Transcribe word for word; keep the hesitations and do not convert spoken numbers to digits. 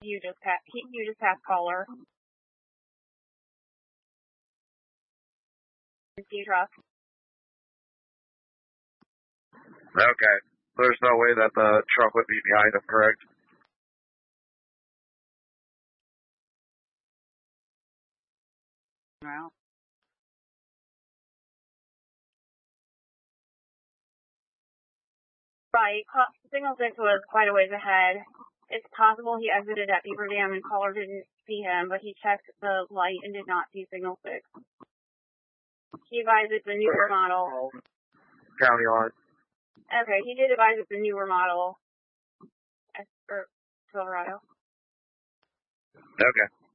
You just passed. You just passed caller. See truck. Okay. There's no way that the truck would be behind him, correct? Well. Right. Signal six was quite a ways ahead. It's possible he exited at Beaver Dam and caller didn't see him, but he checked the light and did not see signal six. He advised it's a newer model. County line. Okay, he did advise it's a newer model. Or Silverado. Okay.